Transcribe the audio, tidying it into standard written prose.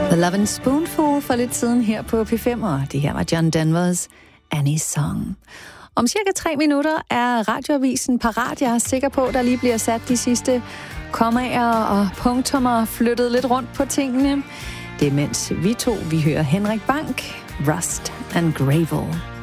The Lovin' Spoonful for lidt siden her på P5, og det her var John Denvers Annie's Song. Om cirka 3 minutter er radioavisen parat. Jeg er sikker på, at der lige bliver sat de sidste kommaer og punktummer flyttet lidt rundt på tingene. Det er mens vi hører Henrik Bank, Rust and Gravel.